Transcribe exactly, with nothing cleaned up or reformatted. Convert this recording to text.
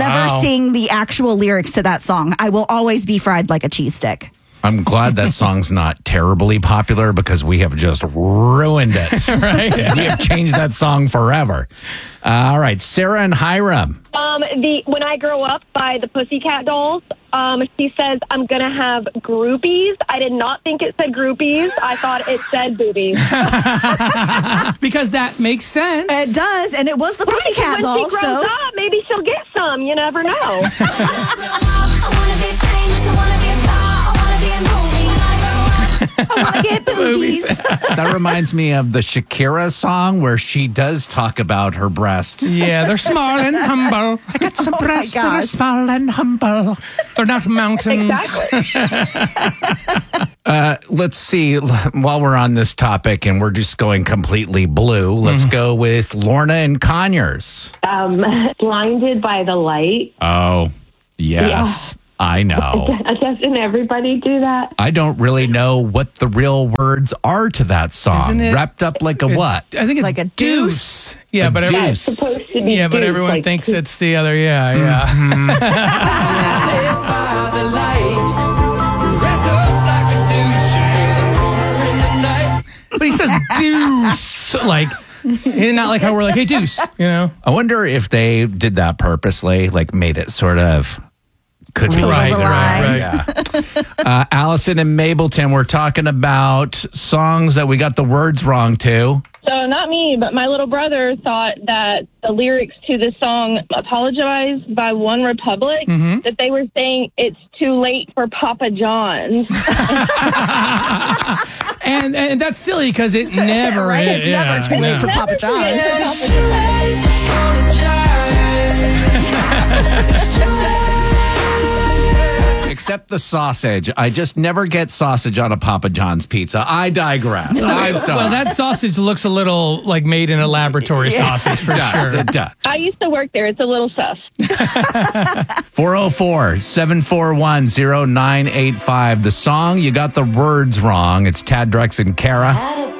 never Wow. sing the actual lyrics to that song. I will always be fried like a cheese stick. I'm glad that song's not terribly popular because we have just ruined it. Right? We have changed that song forever. All right, Sarah and Hiram. Um, the When I Grow Up by the Pussycat Dolls, um, she says, I'm going to have groupies. I did not think it said groupies. I thought it said boobies. Because that makes sense. It does, and it was the Pussycat when Dolls. she grows So up, maybe she'll get some. You never know. I wanna be famous, I wanna be a star, I wanna be in movies. When I grow up, I want to get boobies. That reminds me of the Shakira song where she does talk about her breasts. Yeah, they're small and humble. I got some Oh my breasts that are gosh. small and humble. They're not mountains. Exactly. Uh, let's see. While we're on this topic and we're just going completely blue, let's go with Lorna and Conyers. Um, blinded by the light. Oh, yes. I know. Doesn't everybody do that? I don't really know what the real words are to that song. Isn't it- Wrapped up like a what? I think it's Like a deuce. Yeah, A but every- deuce. Supposed to be yeah, but deuce, everyone like- thinks it's the other. Yeah, yeah. But he says deuce, like not like how we're like, hey deuce, you know. I wonder if they did that purposely, like made it sort of could be Right, the right, line. right. Yeah. uh, Allison and Mableton, we're talking about songs that we got the words wrong to. So not me, but my little brother thought that the lyrics to the song Apologize by One Republic, that they were saying it's too late for Papa John's. And and that's silly because it never Right? is. It's yeah, never too late yeah. for Papa John's. Except the sausage. I just never get sausage on a Papa John's pizza. I digress. I'm sorry. Well, that sausage looks a little like made in a laboratory sausage for it does. sure. It does. I used to work there. It's a little sus. four oh four, seven four one, oh nine eight five. The song, you got the words wrong. It's Tad, Drex, and Kara.